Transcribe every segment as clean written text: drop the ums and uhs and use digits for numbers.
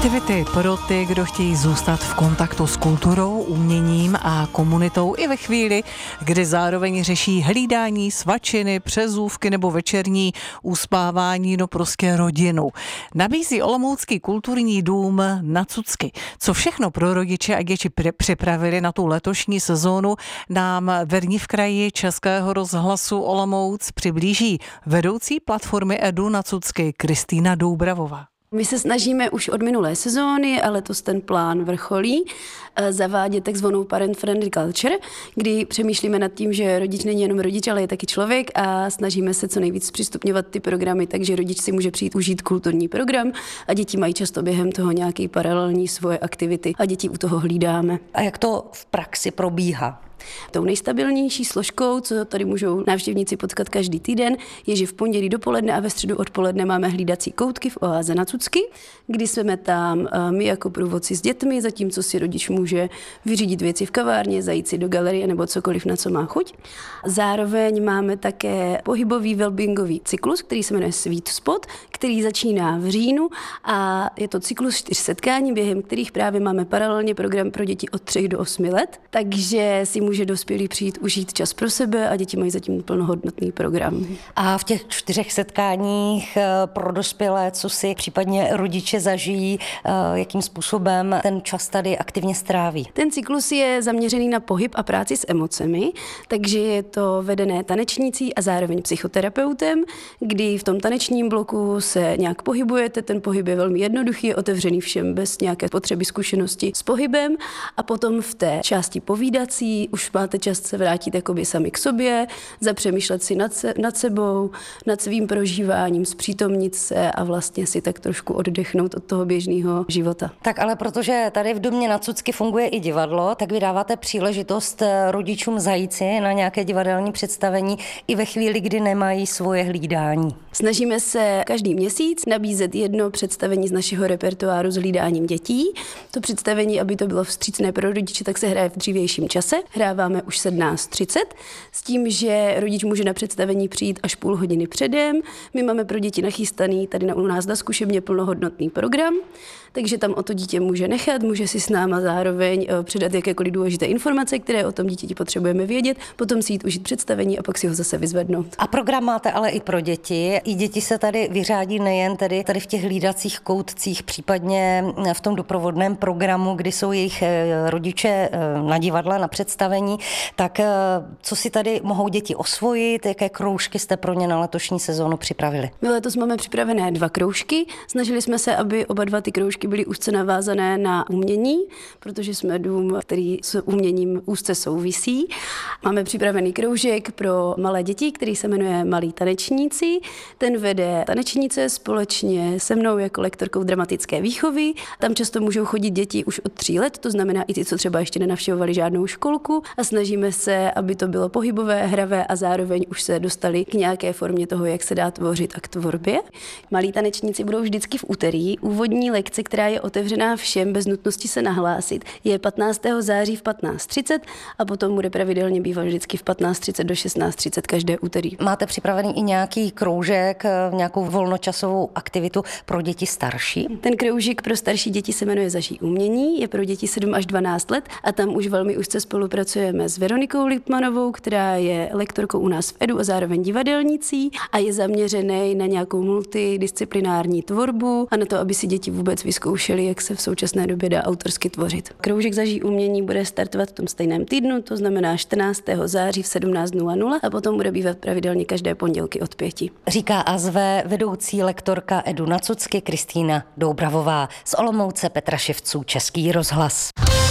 Aktivity pro ty, kdo chtějí zůstat v kontaktu s kulturou, uměním a komunitou i ve chvíli, kdy zároveň řeší hlídání svačiny, přezůvky nebo večerní uspávání, no prostě rodinu. Nabízí Olomoucký kulturní dům Na Cucky. Co všechno pro rodiče a děti připravili na tu letošní sezónu, nám vední v kraji Českého rozhlasu Olomouc přiblíží vedoucí platformy Edu Na Cucky Kristýna Doubravová. My se snažíme už od minulé sezóny, a letos ten plán vrcholí, zavádět takzvanou parent-friendly culture, kdy přemýšlíme nad tím, že rodič není jenom rodič, ale je taky člověk a snažíme se co nejvíc zpřístupňovat ty programy, takže rodič si může přijít užít kulturní program a děti mají často během toho nějaké paralelní svoje aktivity a děti u toho hlídáme. A jak to v praxi probíhá? Tou nejstabilnější složkou, co tady můžou návštěvníci potkat každý týden, je, že v pondělí dopoledne a ve středu odpoledne máme hlídací koutky v oáze Na Cucky, kdy jsme tam my jako průvodci s dětmi, zatímco si rodič může vyřídit věci v kavárně, zajít si do galerie nebo cokoliv, na co má chuť. Zároveň máme také pohybový wellbeingový cyklus, který se jmenuje Sweet Spot, který začíná v říjnu a je to cyklus 4 setkání, během kterých právě máme paralelně program pro děti od 3 do 8 let, takže si může dospělý přijít užít čas pro sebe a děti mají zatím plnohodnotný program. A v těch 4 setkáních pro dospělé, co si případně rodiče zažijí, jakým způsobem ten čas tady aktivně stráví? Ten cyklus je zaměřený na pohyb a práci s emocemi, takže je to vedené tanečnicí a zároveň psychoterapeutem, kdy v tom tanečním bloku se nějak pohybujete, ten pohyb je velmi jednoduchý, je otevřený všem bez nějaké potřeby zkušenosti s pohybem a potom v té části povídací už máte čas se vrátit jakoby sami k sobě, zapřemýšlet si nad sebou, nad svým prožíváním, zpřítomnit se a vlastně si tak trošku oddechnout od toho běžného života. Tak ale protože tady v domě Na Cucky funguje i divadlo, tak vy dáváte příležitost rodičům zajít si na nějaké divadelní představení i ve chvíli, kdy nemají svoje hlídání. Snažíme se každý měsíc nabízet jedno představení z našeho repertoáru s hlídáním dětí. To představení, aby to bylo vstřícné pro rodiče, tak se hraje v dřívějším čase. Hráváme už 17:30 s tím, že rodič může na představení přijít až půl hodiny předem. My máme pro děti nachystaný tady u nás na zkušebně plnohodnotný program, takže tam o to dítě může nechat, může si s náma zároveň předat jakékoliv důležité informace, které o tom dítěti potřebujeme vědět, potom si jít užít představení a pak si ho zase vyzvednout. A program máte ale i pro děti. I děti se tady vyřádí nejen tady v těch hlídacích koutcích, případně v tom doprovodném programu, kdy jsou jejich rodiče na divadle, na představení. Tak co si tady mohou děti osvojit, jaké kroužky jste pro ně na letošní sezónu připravili? My letos máme připravené 2 kroužky. Snažili jsme se, aby oba 2 ty kroužky byly úzce navázané na umění, protože jsme dům, který s uměním úzce souvisí. Máme připravený kroužek pro malé děti, který se jmenuje Malí tanečníci. Ten vede tanečnice společně se mnou jako lektorkou dramatické výchovy. Tam často můžou chodit děti už od 3 let, to znamená i ty, co třeba ještě nenavštěvovali žádnou školku, a snažíme se, aby to bylo pohybové, hravé a zároveň už se dostali k nějaké formě toho, jak se dá tvořit a k tvorbě. Malí tanečníci budou vždycky v úterý. Úvodní lekce, která je otevřená všem bez nutnosti se nahlásit, je 15. září v 15:30 a potom bude pravidelně bývat vždycky v 15:30 do 16:30 každé úterý. Máte připravený i nějaký kroužek, nějakou volnočasovou aktivitu pro děti starší? Ten kroužek pro starší děti se jmenuje Zažij umění, je pro děti 7 až 12 let a tam už velmi úzce spolupracujeme s Veronikou Lipmanovou, která je lektorkou u nás v Edu a zároveň divadelnicí a je zaměřený na nějakou multidisciplinární tvorbu a na to, aby si děti vůbec vyzkoušeli, jak se v současné době dá autorsky tvořit. Kroužek Zažij umění bude startovat v tom stejném týdnu, to znamená 14. září v 17:00 a potom bude bývat pravidelně každé pondělky od 5. Říká a zve vedoucí lektorka Edu Na Cucky Kristýna Doubravová. Z Olomouce Petra Ševců, Český rozhlas.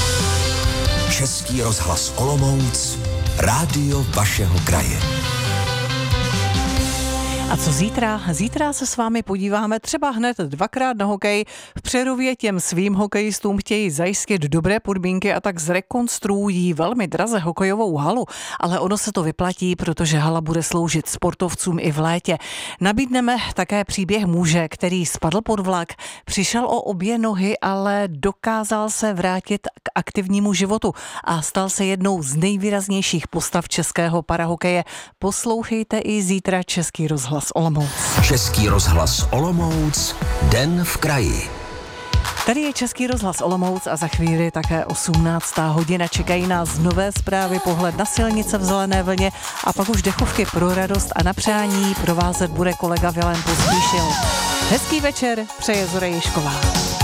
Český rozhlas Olomouc, rádio vašeho kraje. A co zítra? Zítra se s vámi podíváme třeba hned 2krát na hokej. V Přerově těm svým hokejistům chtějí zajistit dobré podmínky a tak zrekonstruují velmi draze hokejovou halu, ale ono se to vyplatí, protože hala bude sloužit sportovcům i v létě. Nabídneme také příběh muže, který spadl pod vlak, přišel o obě nohy, ale dokázal se vrátit k aktivnímu životu a stal se jednou z nejvýraznějších postav českého parahokeje. Poslouchejte i zítra Český rozhlas Olomouc. Český rozhlas Olomouc, den v kraji. Tady je Český rozhlas Olomouc a za chvíli také 18. hodina. Čekají nás nové zprávy, pohled na silnice v zelené vlně a pak už dechovky pro radost a na přání. Provázet bude kolega Vilém Pospíšil. Hezký večer, přeje Zora Ježková.